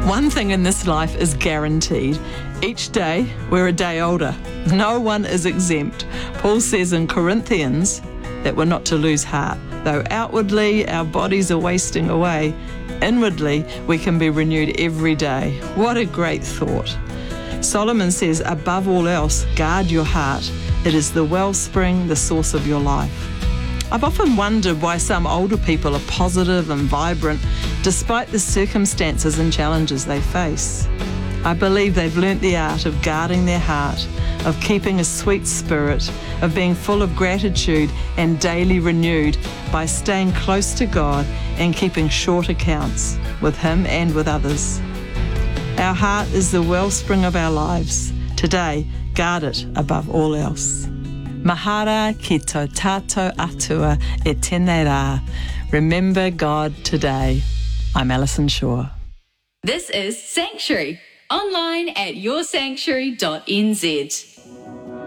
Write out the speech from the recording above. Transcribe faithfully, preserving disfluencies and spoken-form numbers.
One thing in this life is guaranteed. Each day, we're a day older. No one is exempt. Paul says in Corinthians that we're not to lose heart. Though outwardly our bodies are wasting away, inwardly we can be renewed every day. What a great thought. Solomon says, above all else, guard your heart. It is the wellspring, the source of your life. I've often wondered why some older people are positive and vibrant despite the circumstances and challenges they face. I believe they've learnt the art of guarding their heart, of keeping a sweet spirit, of being full of gratitude and daily renewed by staying close to God and keeping short accounts with Him and with others. Our heart is the wellspring of our lives. Today, guard it above all else. Mahara ki tō tātou atua e tēnei rā. Remember God today. I'm Alison Shaw. This is Sanctuary, online at your sanctuary dot n z.